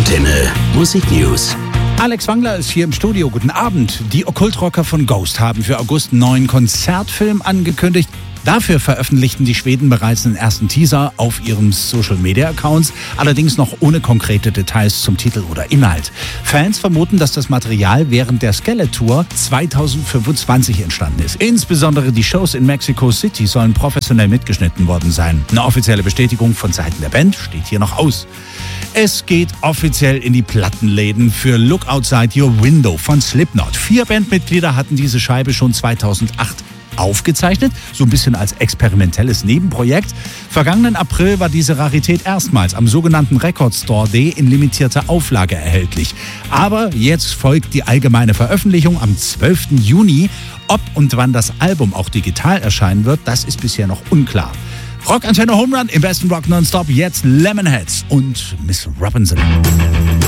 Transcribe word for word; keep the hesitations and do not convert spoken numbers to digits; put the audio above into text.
Antenne Musiknews. Alex Wangler ist hier im Studio. Guten Abend. Die Okkultrocker von Ghost haben für August einen neuen Konzertfilm angekündigt. Dafür veröffentlichten die Schweden bereits einen ersten Teaser auf ihren Social-Media-Accounts, allerdings noch ohne konkrete Details zum Titel oder Inhalt. Fans vermuten, dass das Material während der Skeletor zweitausendfünfundzwanzig entstanden ist. Insbesondere die Shows in Mexico City sollen professionell mitgeschnitten worden sein. Eine offizielle Bestätigung von Seiten der Band steht hier noch aus. Es geht offiziell in die Plattenläden für Look Outside Your Window von Slipknot. Vier Bandmitglieder hatten diese Scheibe schon zweitausendacht aufgezeichnet, so ein bisschen als experimentelles Nebenprojekt. Vergangenen April war diese Rarität erstmals am sogenannten Record Store Day in limitierter Auflage erhältlich. Aber jetzt folgt die allgemeine Veröffentlichung am zwölften Juni. Ob und wann das Album auch digital erscheinen wird, das ist bisher noch unklar. Rock Antenne Home Run im besten Rock Nonstop, jetzt Lemonheads und Miss Robinson.